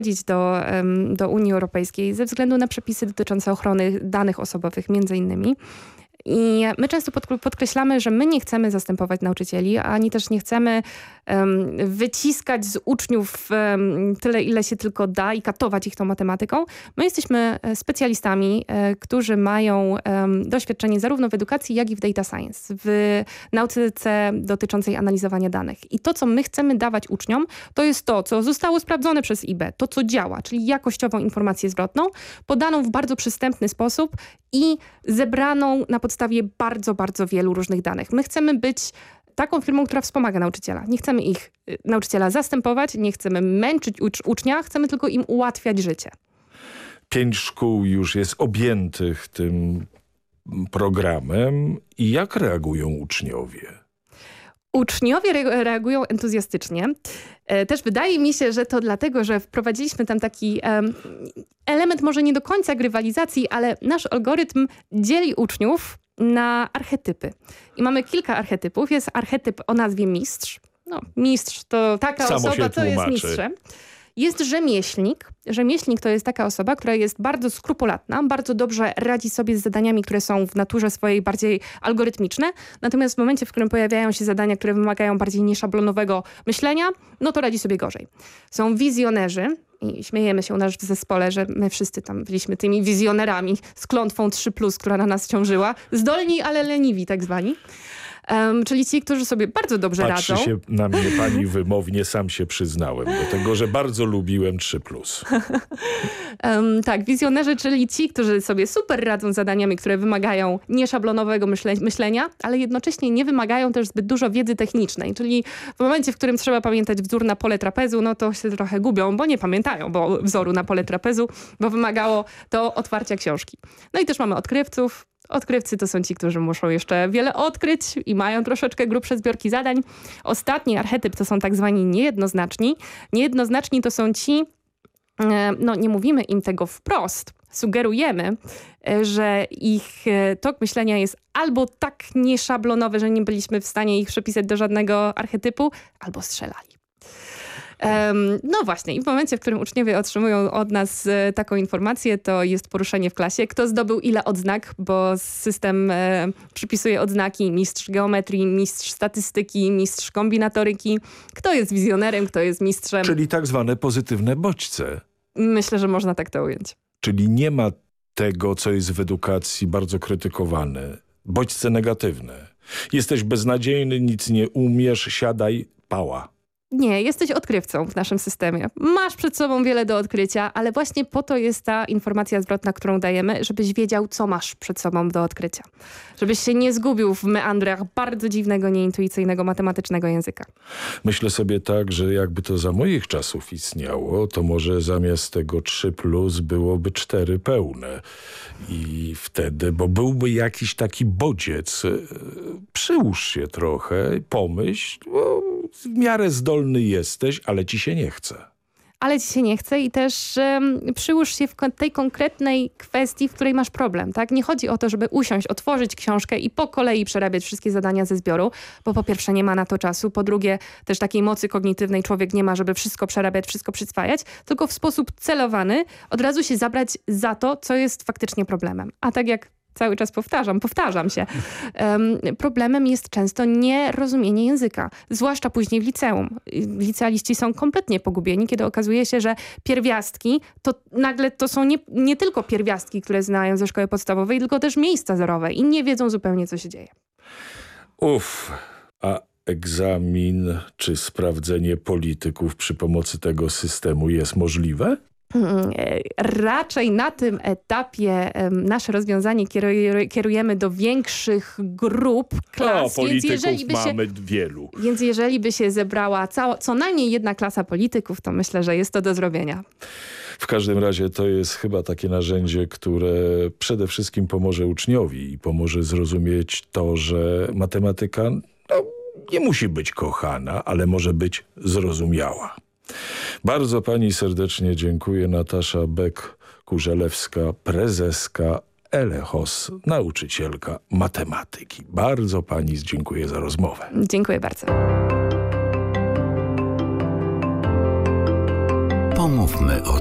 do Unii Europejskiej ze względu na przepisy dotyczące ochrony danych osobowych między innymi. I my często podkreślamy, że my nie chcemy zastępować nauczycieli, ani też nie chcemy wyciskać z uczniów tyle, ile się tylko da i katować ich tą matematyką. My jesteśmy specjalistami, którzy mają doświadczenie zarówno w edukacji, jak i w data science, w nauce dotyczącej analizowania danych. I to, co my chcemy dawać uczniom, to jest to, co zostało sprawdzone przez IB, to, co działa, czyli jakościową informację zwrotną, podaną w bardzo przystępny sposób i zebraną na podstawie bardzo, bardzo wielu różnych danych. My chcemy być taką firmą, która wspomaga nauczyciela. Nie chcemy nauczyciela zastępować, nie chcemy męczyć ucznia, chcemy tylko im ułatwiać życie. 5 szkół już jest objętych tym programem i jak reagują uczniowie? Uczniowie reagują entuzjastycznie. Też wydaje mi się, że to dlatego, że wprowadziliśmy tam taki element może nie do końca grywalizacji, ale nasz algorytm dzieli uczniów na archetypy. I mamy kilka archetypów. Jest archetyp o nazwie mistrz. No, mistrz to taka osoba, co jest mistrzem. Jest rzemieślnik. Rzemieślnik to jest taka osoba, która jest bardzo skrupulatna, bardzo dobrze radzi sobie z zadaniami, które są w naturze swojej bardziej algorytmiczne. Natomiast w momencie, w którym pojawiają się zadania, które wymagają bardziej nieszablonowego myślenia, no to radzi sobie gorzej. Są wizjonerzy i śmiejemy się u nas w zespole, że my wszyscy tam byliśmy tymi wizjonerami z klątwą 3+, która na nas ciążyła. Zdolni, ale leniwi tak zwani. Czyli ci, którzy sobie bardzo dobrze Patrzy radzą. się na mnie pani wymownie, sam się przyznałem do tego, że bardzo lubiłem 3+. Tak, wizjonerzy, czyli ci, którzy sobie super radzą z zadaniami, które wymagają nieszablonowego myślenia, ale jednocześnie nie wymagają też zbyt dużo wiedzy technicznej. Czyli w momencie, w którym trzeba pamiętać wzór na pole trapezu, no to się trochę gubią, bo nie pamiętają wzoru na pole trapezu, bo wymagało to otwarcia książki. No i też mamy odkrywców. Odkrywcy to są ci, którzy muszą jeszcze wiele odkryć i mają troszeczkę grubsze zbiorki zadań. Ostatni archetyp to są tak zwani niejednoznaczni. Niejednoznaczni to są ci, no nie mówimy im tego wprost, sugerujemy, że ich tok myślenia jest albo tak nieszablonowy, że nie byliśmy w stanie ich przepisać do żadnego archetypu, albo strzelali. No właśnie i w momencie, w którym uczniowie otrzymują od nas taką informację, to jest poruszenie w klasie. Kto zdobył ile odznak, bo system przypisuje odznaki mistrz geometrii, mistrz statystyki, mistrz kombinatoryki. Kto jest wizjonerem, kto jest mistrzem. Czyli tak zwane pozytywne bodźce. Myślę, że można tak to ująć. Czyli nie ma tego, co jest w edukacji bardzo krytykowane. Bodźce negatywne. Jesteś beznadziejny, nic nie umiesz, siadaj, pała. Nie, jesteś odkrywcą w naszym systemie. Masz przed sobą wiele do odkrycia, ale właśnie po to jest ta informacja zwrotna, którą dajemy, żebyś wiedział, co masz przed sobą do odkrycia. Żebyś się nie zgubił w meandrach bardzo dziwnego, nieintuicyjnego, matematycznego języka. Myślę sobie tak, że jakby to za moich czasów istniało, to może zamiast tego 3+ byłoby 4 pełne. I wtedy, bo byłby jakiś taki bodziec, przyłóż się trochę, pomyśl, w miarę zdolny jesteś, ale ci się nie chce. Ale ci się nie chce i też przyłóż się w tej konkretnej kwestii, w której masz problem. Tak? Nie chodzi o to, żeby usiąść, otworzyć książkę i po kolei przerabiać wszystkie zadania ze zbioru, bo po pierwsze nie ma na to czasu, po drugie też takiej mocy kognitywnej człowiek nie ma, żeby wszystko przerabiać, wszystko przyswajać, tylko w sposób celowany od razu się zabrać za to, co jest faktycznie problemem. A tak jak cały czas powtarzam się. Problemem jest często nierozumienie języka, zwłaszcza później w liceum. Licealiści są kompletnie pogubieni, kiedy okazuje się, że pierwiastki to nagle to są nie tylko pierwiastki, które znają ze szkoły podstawowej, tylko też miejsca zerowe i nie wiedzą zupełnie, co się dzieje. A egzamin czy sprawdzenie polityków przy pomocy tego systemu jest możliwe? Raczej na tym etapie nasze rozwiązanie kierujemy do większych grup klas. Polityków mamy wielu. Więc jeżeli by się zebrała co najmniej jedna klasa polityków, to myślę, że jest to do zrobienia. W każdym razie to jest chyba takie narzędzie, które przede wszystkim pomoże uczniowi i pomoże zrozumieć to, że matematyka nie musi być kochana, ale może być zrozumiała. Bardzo pani serdecznie dziękuję. Natasza Beck-Kurzelewska, prezeska Elechos, nauczycielka matematyki. Bardzo pani dziękuję za rozmowę. Dziękuję bardzo. Pomówmy. Mówmy o